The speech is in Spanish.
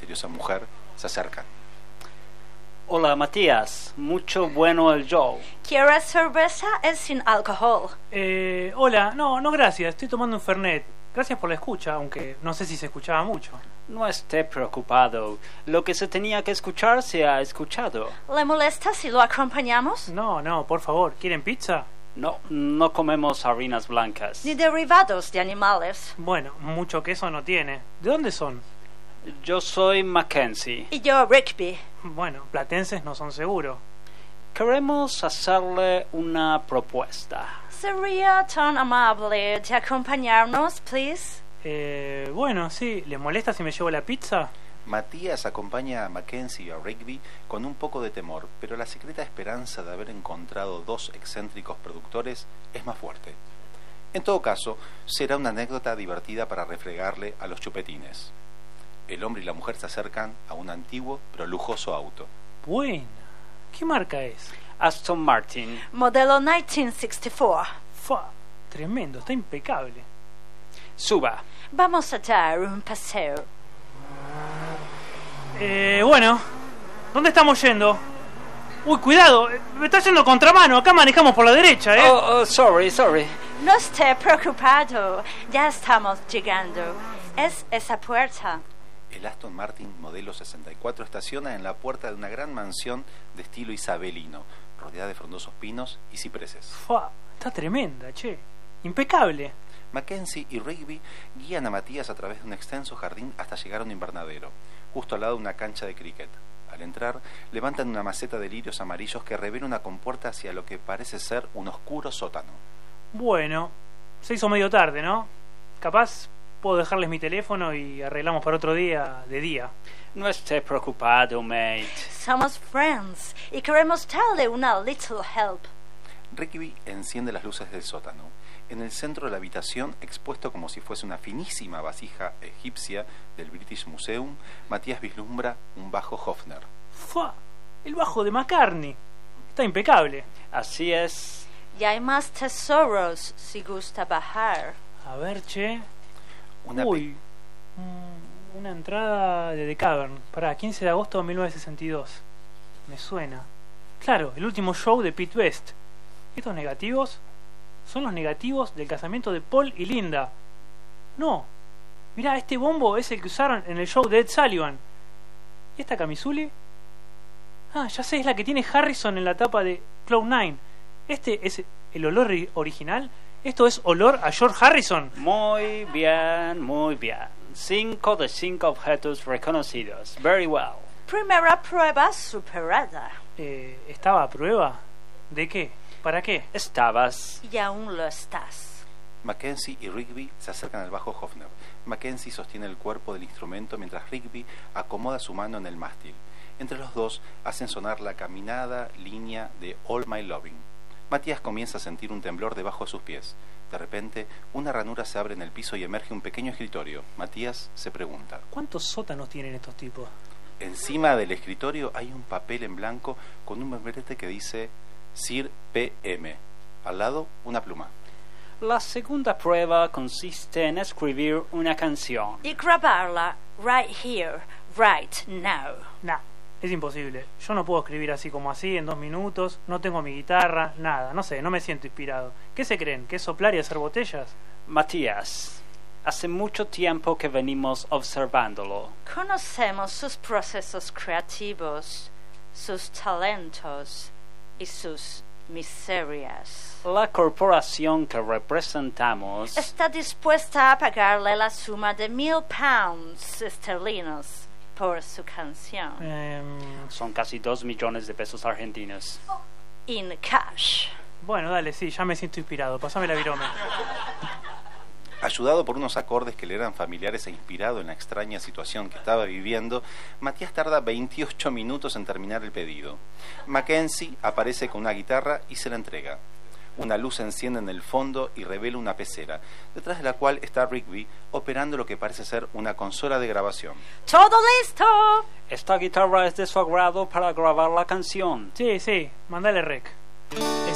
misteriosa mujer se acercan. Hola Matías, mucho bueno el show. ¿Quieres cerveza? Es sin alcohol. Hola, no gracias, estoy tomando un Fernet. Gracias por la escucha, aunque no sé si se escuchaba mucho. No esté preocupado, lo que se tenía que escuchar se ha escuchado. ¿Le molesta si lo acompañamos? No, por favor, ¿quieren pizza? No comemos harinas blancas. Ni derivados de animales. Bueno, mucho queso no tiene. ¿De dónde son? Yo soy Mackenzie. Y yo, Rigby. Bueno, platenses no son seguro. Queremos hacerle una propuesta. ¿Sería tan amable de acompañarnos, please? Bueno, sí. ¿Les molesta si me llevo la pizza? Matías acompaña a Mackenzie y a Rigby con un poco de temor, pero la secreta esperanza de haber encontrado dos excéntricos productores es más fuerte. En todo caso, será una anécdota divertida para refregarle a los chupetines. El hombre y la mujer se acercan a un antiguo pero lujoso auto. Buena. ¿Qué marca es? Aston Martin. Modelo 1964. Fa, tremendo, está impecable. Suba. Vamos a dar un paseo. Bueno, ¿dónde estamos yendo? Uy, cuidado, me está yendo contramano, acá manejamos por la derecha, Sorry. No esté preocupado, ya estamos llegando. Es esa puerta. El Aston Martin modelo 64 estaciona en la puerta de una gran mansión de estilo isabelino, rodeada de frondosos pinos y cipreses. Fa, está tremenda, che. Impecable. Mackenzie y Rigby guían a Matías a través de un extenso jardín hasta llegar a un invernadero, justo al lado de una cancha de cricket. Al entrar, levantan una maceta de lirios amarillos que revela una compuerta hacia lo que parece ser un oscuro sótano. Bueno, se hizo medio tarde, ¿no? Capaz puedo dejarles mi teléfono y arreglamos para otro día de día. No esté preocupado, mate. Somos friends y queremos darle una little help. Rigby enciende las luces del sótano. En el centro de la habitación, expuesto como si fuese una finísima vasija egipcia del British Museum, Matías vislumbra un bajo Hofner. ¡Fa! El bajo de McCartney. Está impecable. Así es. Y hay más tesoros si gusta bajar. A ver, che. Una entrada de The Cavern. Pará, 15 de agosto de 1962. Me suena. Claro, el último show de Pete Best. ¿Estos negativos? Son los negativos del casamiento de Paul y Linda. No. Mirá, este bombo es el que usaron en el show de Ed Sullivan. ¿Y esta camisuli? Ah, ya sé, es la que tiene Harrison en la tapa de Cloud9. Este es el olor original. Esto es olor a George Harrison. Muy bien. 5 de 5 objetos reconocidos. Very well. Primera prueba superada. ¿Estaba a prueba? ¿De qué? ¿Para qué? Estabas. Y aún lo estás. Mackenzie y Rigby se acercan al bajo Hofner. Mackenzie sostiene el cuerpo del instrumento mientras Rigby acomoda su mano en el mástil. Entre los dos hacen sonar la caminada línea de All My Loving. Matías comienza a sentir un temblor debajo de sus pies. De repente, una ranura se abre en el piso y emerge un pequeño escritorio. Matías se pregunta: ¿cuántos sótanos tienen estos tipos? Encima del escritorio hay un papel en blanco con un membrete que dice Sir P.M. Al lado, una pluma. La segunda prueba consiste en escribir una canción. Y grabarla right here, right now. Nah, es imposible. Yo no puedo escribir así como así en 2 minutos. No tengo mi guitarra, nada. No sé, no me siento inspirado. ¿Qué se creen? ¿Que es soplar y hacer botellas? Matías, hace mucho tiempo que venimos observándolo. Conocemos sus procesos creativos, sus talentos y sus miserias. La corporación que representamos está dispuesta a pagarle la suma de 1,000 pounds esterlinos por su canción. Son casi 2 millones de pesos argentinos. In cash. Bueno, dale, sí, ya me siento inspirado. Pásame la virome. Ayudado por unos acordes que le eran familiares e inspirado en la extraña situación que estaba viviendo, Matías tarda 28 minutos en terminar el pedido. Mackenzie aparece con una guitarra y se la entrega. Una luz se enciende en el fondo y revela una pecera, detrás de la cual está Rigby operando lo que parece ser una consola de grabación. ¡Todo listo! Esta guitarra es de su agrado para grabar la canción. Sí, mandale rec.